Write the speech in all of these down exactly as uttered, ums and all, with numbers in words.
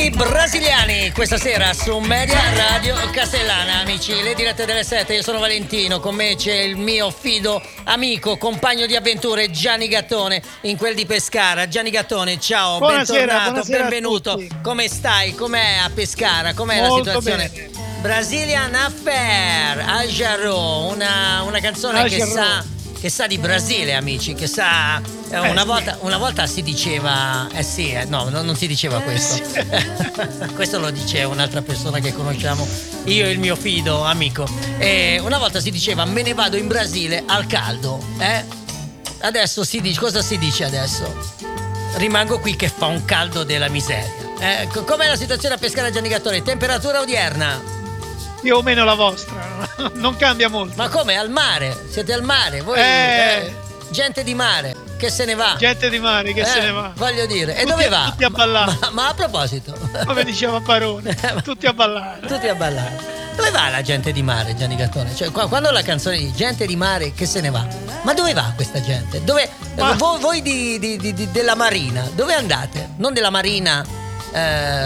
I brasiliani questa sera su Media Radio Castellana, amici, le dirette delle sette. Io sono Valentino, con me c'è il mio fido amico, compagno di avventure Gianni Gattone, in quel di Pescara. Gianni Gattone, ciao, buonasera, bentornato, buonasera, benvenuto. Come stai? Com'è a Pescara? Com'è molto la situazione? Bene. Brazilian Affair, Al Jarreau, una, una canzone Al che Jarreau. sa che sa di Brasile, amici, che sa eh, Eh, una, sì. volta, una volta si diceva eh sì, eh, no, no, non si diceva questo. Questo lo dice un'altra persona che conosciamo, io e il mio fido amico. E una volta si diceva me ne vado in Brasile al caldo, eh? Adesso si dice, cosa si dice adesso? Rimango qui che fa un caldo della miseria. Eh, co- com'è la situazione a Pescara, Gianni Gattone? Temperatura odierna? Più o meno la vostra, non cambia molto. Ma come? Al mare? Siete al mare? Voi Eh. eh, gente di mare che se ne va. Gente di mare che Eh, se ne va. Voglio dire. E Tutti- dove va? tutti a ballare. Ma, ma a proposito. Come diceva Barone, tutti a ballare. Tutti a ballare. Dove va la gente di mare, Gianni Gattone? Cioè, qua- quando la canzone di gente di mare che se ne va, ma dove va questa gente? Dove, Ma- voi voi di, di- di- di- della Marina, dove andate? Non della Marina, eh,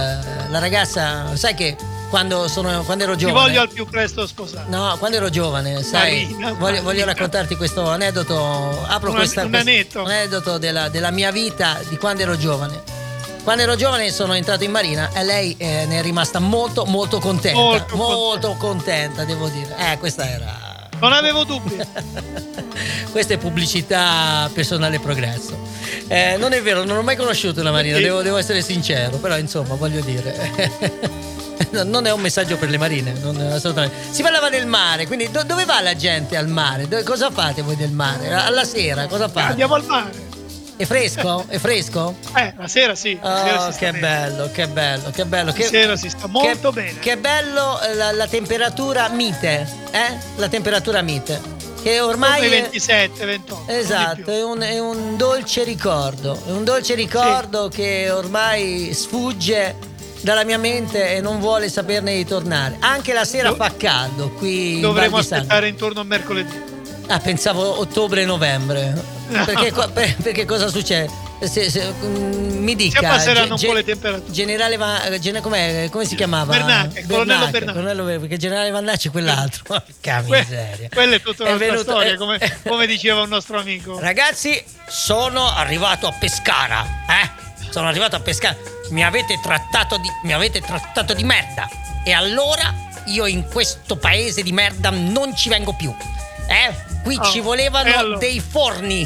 la ragazza, sai che quando, sono, quando ero Ti giovane. voglio al più presto sposare. No, quando ero giovane, sai, Marina, voglio, voglio Marina. raccontarti questo aneddoto. Apro Un- questa, un questo- aneddoto. un aneddoto della, della mia vita di quando ero giovane. Quando ero giovane sono entrato in Marina e lei eh, ne è rimasta molto molto contenta. Molto Molto contenta, devo dire. Eh, questa era. Non avevo dubbi. Questa è pubblicità personale progresso. Eh, non è vero, non ho mai conosciuto la Marina, Perché? devo, devo essere sincero, però insomma voglio dire. Non è un messaggio per le marine, non, assolutamente. Si parlava del mare, quindi do- dove va la gente al mare? Dove- cosa fate voi del mare? Alla sera, cosa fate? Andiamo al mare. È fresco? È fresco? Eh, la sera sì. La sera Oh, si sta che bene. bello, che bello, che bello. La Che, sera si sta molto che- bene. Che bello eh, la, la temperatura mite, eh? La temperatura mite. Che ormai. Come è- ventisette, ventotto. non di Esatto, più. è un, è un dolce ricordo, è un dolce ricordo che ormai sfugge dalla mia mente e non vuole saperne di tornare. Anche la sera Do- fa caldo qui in Dovremmo Val di Sangro. aspettare intorno a mercoledì. Ah, pensavo ottobre-novembre. No. Perché, qua- per- perché cosa succede? Se, se- mm, mi dica. Si abbasseranno ge- un ge- po' le temperature. Generale Va- gene- com'è- come si chiamava? Bernacchi, colonnello Bernacchi. colonnello Bernacchi, perché generale Vannacci è quell'altro. Porca Que- miseria. quella è tutta un'altra venuto- storia, eh, come, eh, come diceva un nostro amico. Ragazzi, sono arrivato a Pescara, eh? Sono arrivato a Pescara. Mi avete trattato di mi avete trattato di merda. E allora io in questo paese di merda non ci vengo più. Eh? Qui Oh, ci volevano e allora? dei forni,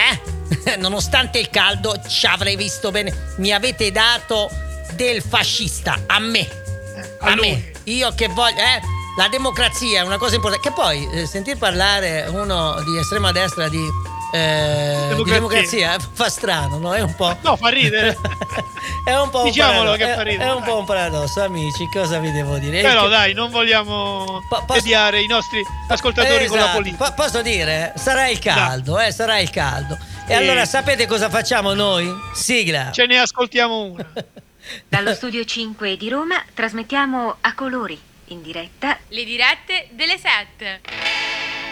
eh? Nonostante il caldo ci avrei visto bene. Mi avete dato del fascista a me. a A lui. me. Io che voglio, eh? La democrazia è una cosa importante. Che poi eh, sentir parlare uno di estrema destra di, eh, di Democrazia. democrazia eh, fa strano, no? È un po'. No, fa ridere. È un po' un Diciamolo paradosso, che è- fa ridere, È un dai. po' un paradosso, amici, cosa vi devo dire? Però Che- dai, non vogliamo Po- posso- tediare i nostri ascoltatori con la Esatto. politica. Po- posso dire? Sarà il caldo, eh, sarà il caldo. E Sì. allora sapete cosa facciamo noi? Sigla. Ce ne ascoltiamo una. Dallo studio cinque di Roma trasmettiamo a colori, in diretta, Le dirette delle sette.